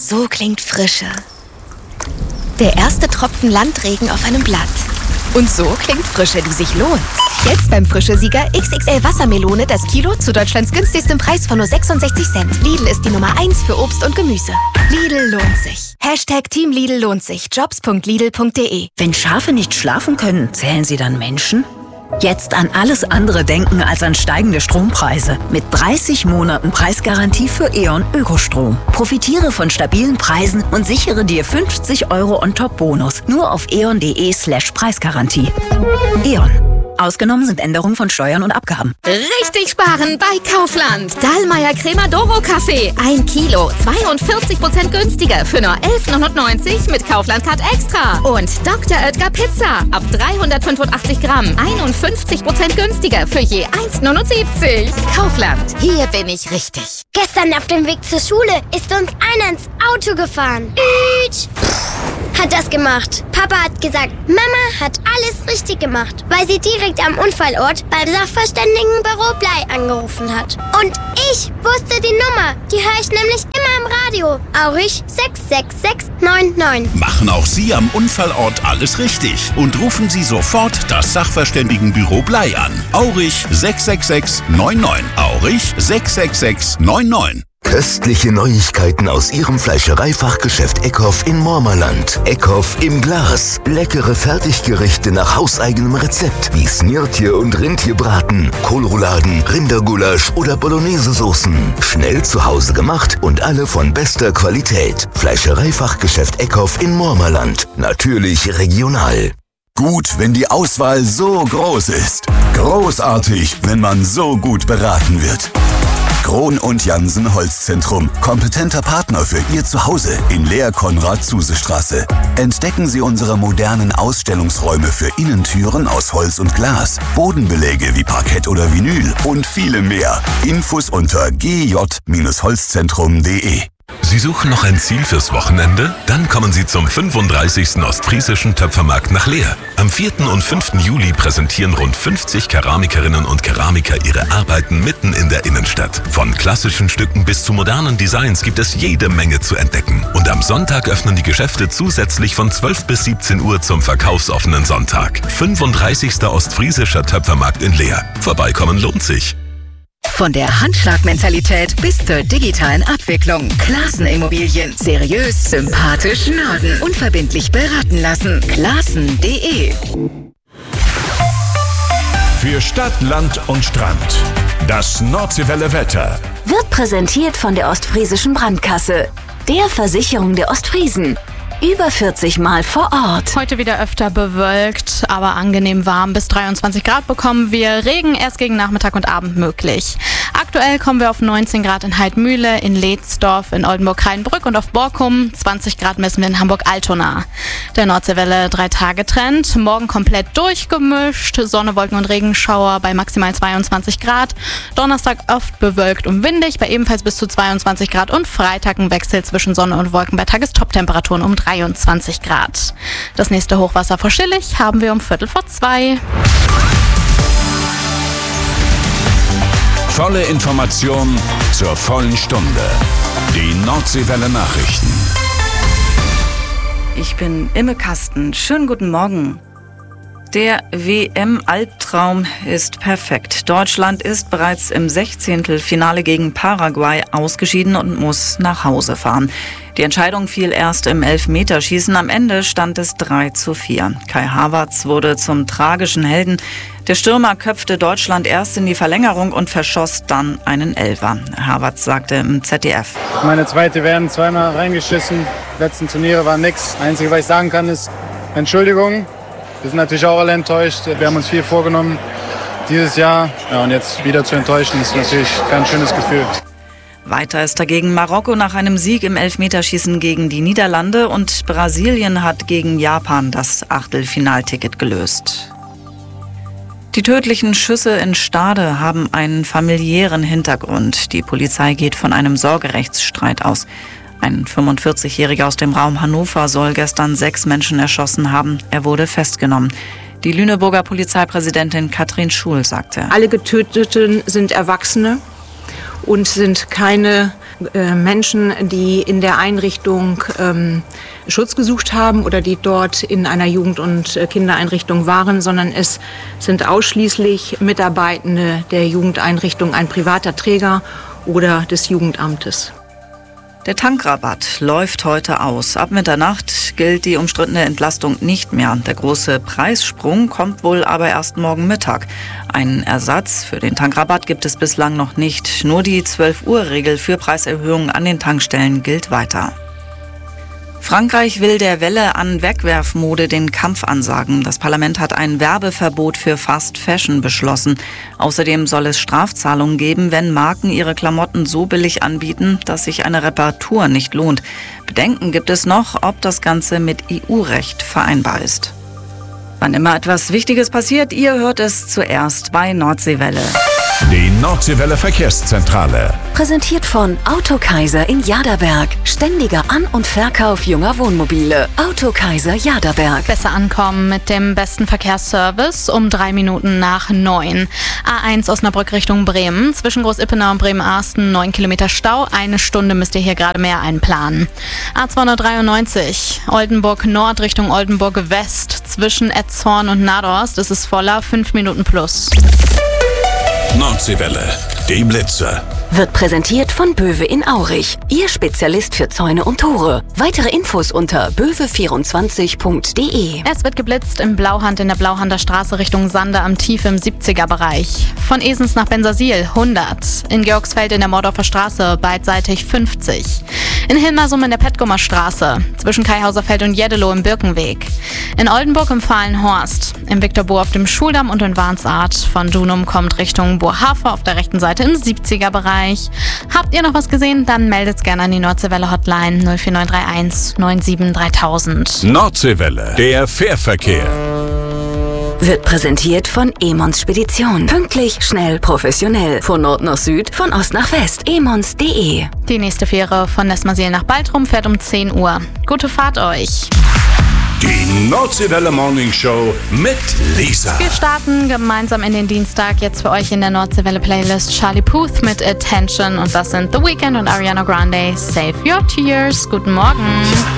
So klingt Frische. Der erste Tropfen Landregen auf einem Blatt. Und so klingt Frische, die sich lohnt. Jetzt beim Frische-Sieger XXL Wassermelone das Kilo zu Deutschlands günstigstem Preis von nur 66 Cent. Lidl ist die Nummer 1 für Obst und Gemüse. Lidl lohnt sich. #Team Lidl lohnt sich. Jobs.lidl.de. Wenn Schafe nicht schlafen können, zählen sie dann Menschen? Jetzt an alles andere denken als an steigende Strompreise. Mit 30 Monaten Preisgarantie für E.ON Ökostrom. Profitiere von stabilen Preisen und sichere dir 50 € on-top-Bonus. Nur auf eon.de/Preisgarantie. E.ON. Ausgenommen sind Änderungen von Steuern und Abgaben. Richtig sparen bei Kaufland. Dallmayr Crema-Doro Kaffee. 1 Kilo. 42% günstiger für nur 11,99 mit Kaufland-Card Extra. Und Dr. Oetker Pizza. Ab 385 Gramm. 51% günstiger für je 1,79. Kaufland. Hier bin ich richtig. Gestern auf dem Weg zur Schule ist uns einer ins Auto gefahren. Hat das gemacht. Papa hat gesagt, Mama hat alles richtig gemacht, weil sie direkt am Unfallort beim Sachverständigenbüro Blei angerufen hat. Und ich wusste die Nummer. Die höre ich nämlich immer im Radio. Aurich 66699. Machen auch Sie am Unfallort alles richtig und rufen Sie sofort das Sachverständigenbüro Blei an. Aurich 66699. Aurich 66699. Köstliche Neuigkeiten aus Ihrem Fleischereifachgeschäft Eckhoff in Mormerland. Eckhoff im Glas. Leckere Fertiggerichte nach hauseigenem Rezept wie Snirtje und Rentierbraten, Kohlrouladen, Rindergulasch oder Bolognese-Soßen. Schnell zu Hause gemacht und alle von bester Qualität. Fleischereifachgeschäft Eckhoff in Mormerland. Natürlich regional. Gut, wenn die Auswahl so groß ist. Großartig, wenn man so gut beraten wird. Krohn und Jansen Holzzentrum. Kompetenter Partner für Ihr Zuhause in Lehr-Konrad-Zuse-Straße. Entdecken Sie unsere modernen Ausstellungsräume für Innentüren aus Holz und Glas, Bodenbeläge wie Parkett oder Vinyl und viele mehr. Infos unter gj-holzzentrum.de. Sie suchen noch ein Ziel fürs Wochenende? Dann kommen Sie zum 35. Ostfriesischen Töpfermarkt nach Leer. Am 4. und 5. Juli präsentieren rund 50 Keramikerinnen und Keramiker ihre Arbeiten mitten in der Innenstadt. Von klassischen Stücken bis zu modernen Designs gibt es jede Menge zu entdecken. Und am Sonntag öffnen die Geschäfte zusätzlich von 12 bis 17 Uhr zum verkaufsoffenen Sonntag. 35. Ostfriesischer Töpfermarkt in Leer. Vorbeikommen lohnt sich. Von der Handschlagmentalität bis zur digitalen Abwicklung. Classen Immobilien. Seriös, sympathisch, Norden. Unverbindlich beraten lassen. Classen.de. Für Stadt, Land und Strand. Das Nordseewelle Wetter. Wird präsentiert von der Ostfriesischen Brandkasse. Der Versicherung der Ostfriesen. Über 40 Mal vor Ort. Heute wieder öfter bewölkt, aber angenehm warm. Bis 23 Grad bekommen wir. Regen erst gegen Nachmittag und Abend möglich. Aktuell kommen wir auf 19 Grad in Heidmühle, in Leetsdorf, in Oldenburg-Rheinbrück und auf Borkum. 20 Grad messen wir in Hamburg-Altona. Der Nordseewelle 3-Tage-Trend. Morgen komplett durchgemischt. Sonne, Wolken und Regenschauer bei maximal 22 Grad. Donnerstag oft bewölkt und windig bei ebenfalls bis zu 22 Grad. Und Freitag ein Wechsel zwischen Sonne und Wolken bei Tagestoptemperaturen um 23 Grad. Das nächste Hochwasser vor Schillig haben wir um 1:45. Volle Information zur vollen Stunde. Die Nordseewelle Nachrichten. Ich bin Imme Kasten. Schönen guten Morgen. Der WM-Albtraum ist perfekt. Deutschland ist bereits im 16. gegen Paraguay ausgeschieden und muss nach Hause fahren. Die Entscheidung fiel erst im Elfmeterschießen. Am Ende stand es 3:4. Kai Havertz wurde zum tragischen Helden. Der Stürmer köpfte Deutschland erst in die Verlängerung und verschoss dann einen Elfer. Havertz sagte im ZDF. Meine zweite werden zweimal reingeschissen. Die letzten Turniere waren nix. Das Einzige, was ich sagen kann, ist Entschuldigung. Wir sind natürlich auch alle enttäuscht. Wir haben uns viel vorgenommen dieses Jahr. Ja, und jetzt wieder zu enttäuschen, ist natürlich kein schönes Gefühl. Weiter ist dagegen Marokko nach einem Sieg im Elfmeterschießen gegen die Niederlande und Brasilien hat gegen Japan das Achtelfinalticket gelöst. Die tödlichen Schüsse in Stade haben einen familiären Hintergrund. Die Polizei geht von einem Sorgerechtsstreit aus. Ein 45-Jähriger aus dem Raum Hannover soll gestern 6 Menschen erschossen haben. Er wurde festgenommen. Die Lüneburger Polizeipräsidentin Katrin Schul sagte: Alle Getöteten sind Erwachsene und sind keine Menschen, die in der Einrichtung Schutz gesucht haben oder die dort in einer Jugend- und Kindereinrichtung waren, sondern es sind ausschließlich Mitarbeitende der Jugendeinrichtung, ein privater Träger oder des Jugendamtes. Der Tankrabatt läuft heute aus. Ab Mitternacht gilt die umstrittene Entlastung nicht mehr. Der große Preissprung kommt wohl aber erst morgen Mittag. Einen Ersatz für den Tankrabatt gibt es bislang noch nicht. Nur die 12-Uhr-Regel für Preiserhöhungen an den Tankstellen gilt weiter. Frankreich will der Welle an Wegwerfmode den Kampf ansagen. Das Parlament hat ein Werbeverbot für Fast Fashion beschlossen. Außerdem soll es Strafzahlungen geben, wenn Marken ihre Klamotten so billig anbieten, dass sich eine Reparatur nicht lohnt. Bedenken gibt es noch, ob das Ganze mit EU-Recht vereinbar ist. Wann immer etwas Wichtiges passiert, ihr hört es zuerst bei Nordseewelle. Die Nordseewelle Verkehrszentrale. Präsentiert von Autokaiser in Jaderberg. Ständiger An- und Verkauf junger Wohnmobile. Autokaiser Jaderberg. Besser ankommen mit dem besten Verkehrsservice um 3 Minuten nach 9. A1 Osnabrück Richtung Bremen. Zwischen Groß-Ippenau und Bremen-Arsten 9 Kilometer Stau. 1 Stunde müsst ihr hier gerade mehr einplanen. A293 Oldenburg Nord Richtung Oldenburg West. Zwischen Etzhorn und Nadorst ist es voller. 5 Minuten plus. Nordseewelle, die Blitze. Wird präsentiert von Böwe in Aurich. Ihr Spezialist für Zäune und Tore. Weitere Infos unter böwe24.de. Es wird geblitzt im Blauhand in der Blauhander Straße Richtung Sander am Tief im 70er-Bereich. Von Esens nach Bensersiel 100. In Georgsfeld in der Mordorfer Straße beidseitig 50. In Hilmersum in der Petgumer Straße. Zwischen Kaihauserfeld und Jeddelo im Birkenweg. In Oldenburg im Fahlenhorst. Im Viktorbourg auf dem Schuldamm und in Warnsart. Von Dunum kommt Richtung Burghafer auf der rechten Seite im 70er-Bereich. Habt ihr noch was gesehen? Dann meldet's gerne an die Nordseewelle Hotline 04931 97 3000. Nordseewelle, der Fährverkehr. Wird präsentiert von Emons Spedition. Pünktlich, schnell, professionell. Von Nord nach Süd, von Ost nach West. emons.de. Die nächste Fähre von Nessmersiel nach Baltrum fährt um 10 Uhr. Gute Fahrt euch. Die Nordseewelle Morning Show mit Lisa. Wir starten gemeinsam in den Dienstag. Jetzt für euch in der Nordseewelle Playlist Charlie Puth mit Attention. Und das sind The Weeknd und Ariana Grande. Save Your Tears. Guten Morgen.